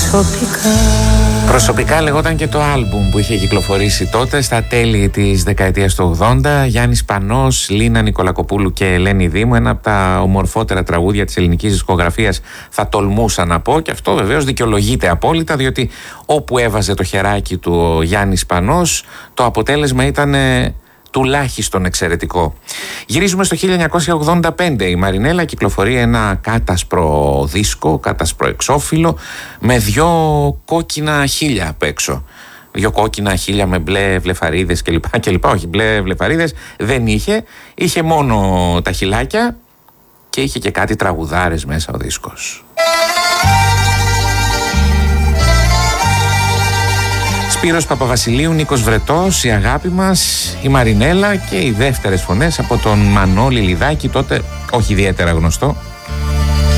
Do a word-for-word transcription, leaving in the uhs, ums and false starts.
προσωπικά. Προσωπικά λεγόταν και το άλμπουμ που είχε κυκλοφορήσει τότε στα τέλη της δεκαετίας του ογδόντα. Γιάννης Πανός, Λίνα Νικολακοπούλου και Ελένη Δήμου, ένα από τα ομορφότερα τραγούδια της ελληνικής δισκογραφίας, θα τολμούσα να πω, και αυτό βεβαίως δικαιολογείται απόλυτα, διότι όπου έβαζε το χεράκι του ο Γιάννης Πανός, το αποτέλεσμα ήταν τουλάχιστον εξαιρετικό. Γυρίζουμε στο χίλια εννιακόσια ογδόντα πέντε. Η Μαρινέλα κυκλοφορεί ένα κάτασπρο δίσκο, κάτασπρο εξώφυλλο, με δυο κόκκινα χείλια απ' έξω. Δυο κόκκινα χείλια με μπλε βλεφαρίδες κλπ. κλπ. Όχι, μπλε βλεφαρίδες δεν είχε. Είχε μόνο τα χειλάκια και είχε και κάτι τραγουδάρες μέσα ο δίσκος. Σπύρος Παπαβασιλείου, Νίκος Βρετός, η αγάπη μας, η Μαρινέλα και οι δεύτερες φωνές από τον Μανώλη Λιδάκη, τότε όχι ιδιαίτερα γνωστό.